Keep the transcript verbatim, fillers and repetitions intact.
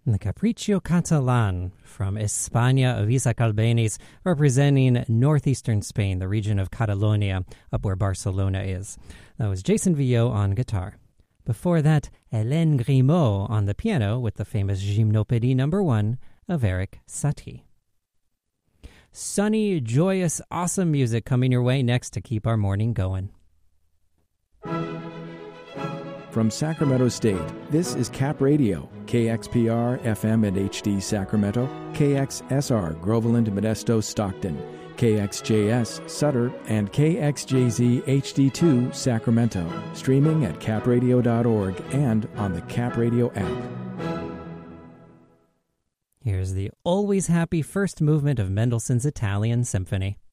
The Capriccio Catalan from España of Isaac Albéniz, representing northeastern Spain, the region of Catalonia, up where Barcelona is. That was Jason Villot on guitar. Before that, Hélène Grimaud on the piano with the famous Gymnopédie number one of Erik Satie. Sunny, joyous, awesome music coming your way next to keep our morning going. From Sacramento State, this is Cap Radio, K X P R, F M and H D Sacramento, K X S R, Groveland, Modesto, Stockton, K X J S, Sutter, and K X J Z H D two, Sacramento, streaming at cap radio dot org and on the Cap Radio app. Here's the always happy first movement of Mendelssohn's Italian Symphony.